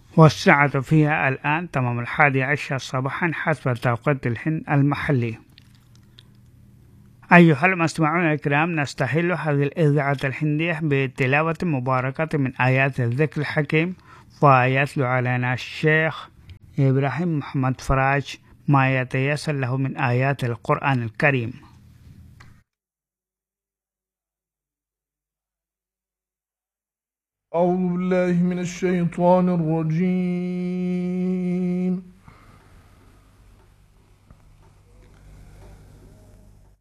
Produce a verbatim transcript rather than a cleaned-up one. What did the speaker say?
والساعة فيها الآن تمام الحادي عشر صباحا حسب توقيت الهند المحلي. أيها المستمعون الكرام، نستهل هذه الإذاعة الهندية بتلاوة مباركة من آيات الذكر الحكيم، ويتلو علينا الشيخ إبراهيم محمد فراج ما يتيسر له من آيات القرآن الكريم. أعوذ بالله من الشيطان الرجيم.